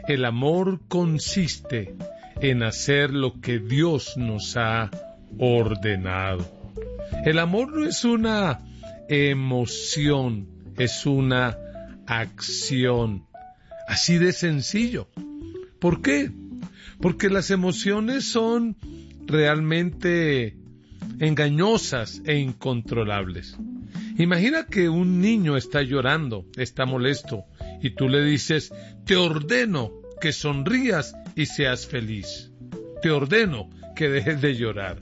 El amor consiste en hacer lo que Dios nos ha ordenado. El amor no es una emoción, es una acción. Así de sencillo. ¿Por qué? Porque las emociones son realmente engañosas e incontrolables. Imagina que un niño está llorando, está molesto, y tú le dices: te ordeno que sonrías y seas feliz. Te ordeno que dejes de llorar.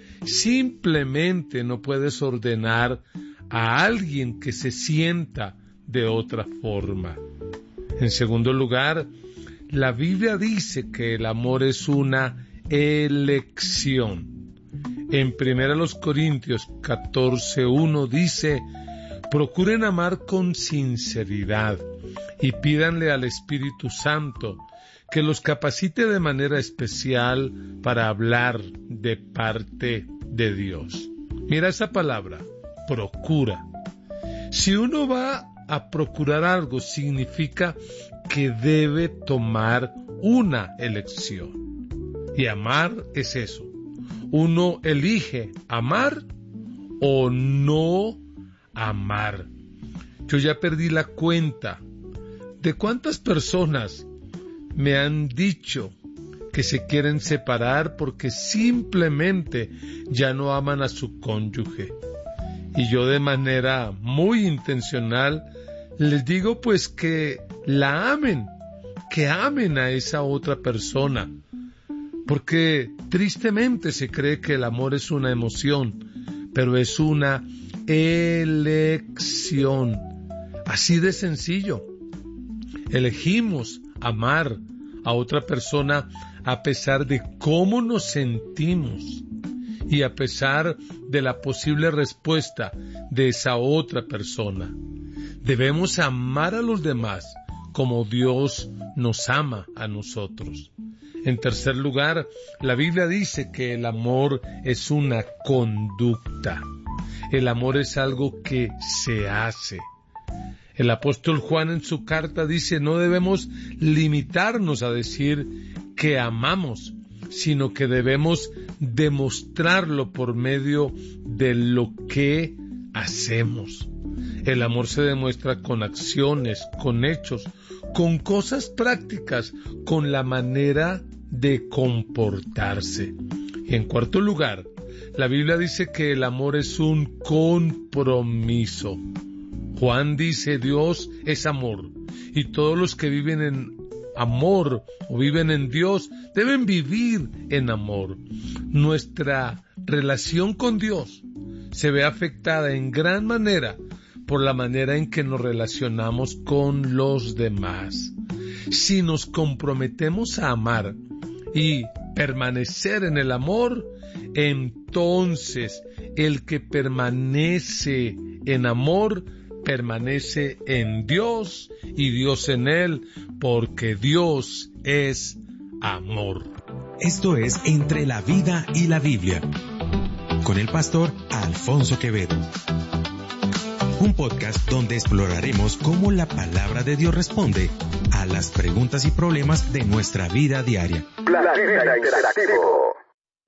Simplemente no puedes ordenar a alguien que se sienta de otra forma. En segundo lugar, la Biblia dice que el amor es una elección. En 1 Corintios 14:1 dice: procuren amar con sinceridad y pídanle al Espíritu Santo que los capacite de manera especial para hablar de parte de Dios. Mira esa palabra, procura. Si uno va a procurar algo, significa que debe tomar una elección. Y amar es eso. Uno elige amar o no amar. Yo ya perdí la cuenta de cuántas personas me han dicho que se quieren separar porque simplemente ya no aman a su cónyuge. Y yo, de manera muy intencional, les digo pues que la amen, que amen a esa otra persona. Porque tristemente se cree que el amor es una emoción, pero es una elección. Así de sencillo. Elegimos amar a otra persona a pesar de cómo nos sentimos y a pesar de la posible respuesta de esa otra persona. Debemos amar a los demás como Dios nos ama a nosotros. En tercer lugar, la Biblia dice que el amor es una conducta. El amor es algo que se hace. El apóstol Juan en su carta dice: no debemos limitarnos a decir que amamos, sino que debemos demostrarlo por medio de lo que hacemos. El amor se demuestra con acciones, con hechos, con cosas prácticas, con la manera de comportarse. Y en cuarto lugar, la Biblia dice que el amor es un compromiso. Juan dice: Dios es amor, y todos los que viven en amor o viven en Dios deben vivir en amor. Nuestra relación con Dios se ve afectada en gran manera por la manera en que nos relacionamos con los demás. Si nos comprometemos a amar y permanecer en el amor, entonces el que permanece en amor permanece en Dios y Dios en él, porque Dios es amor. Esto es Entre la Vida y la Biblia, con el pastor Alfonso Quevedo. Un podcast donde exploraremos cómo la palabra de Dios responde a las preguntas y problemas de nuestra vida diaria. Planeta Interactivo.